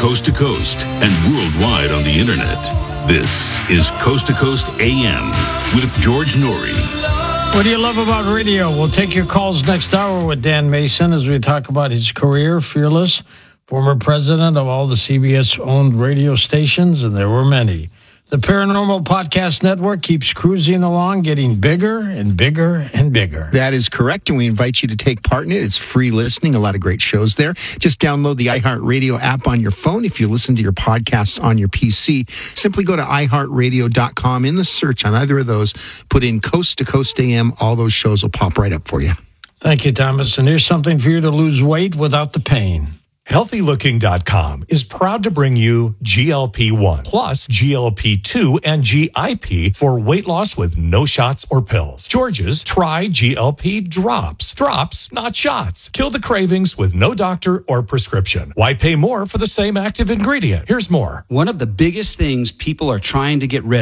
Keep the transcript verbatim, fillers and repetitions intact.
coast to coast and worldwide on the internet. This is Coast to Coast A M with George Noory. What do you love about radio? We'll take your calls next hour with Dan Mason as we talk about his career, Fearless, former president of all the C B S-owned radio stations, and there were many. The Paranormal Podcast Network keeps cruising along, getting bigger and bigger and bigger. That is correct, and we invite you to take part in it. It's free listening, a lot of great shows there. Just download the iHeartRadio app on your phone. If you listen to your podcasts on your P C, simply go to i heart radio dot com. In the search on either of those, put in Coast to Coast A M. All those shows will pop right up for you. Thank you, Thomas. And here's something for you to lose weight without the pain. healthy looking dot com is proud to bring you G L P one plus G L P two and G I P for weight loss with no shots or pills. George's Try G L P Drops. Drops, not shots. Kill the cravings with no doctor or prescription. Why pay more for the same active ingredient? Here's more. One of the biggest things people are trying to get rid of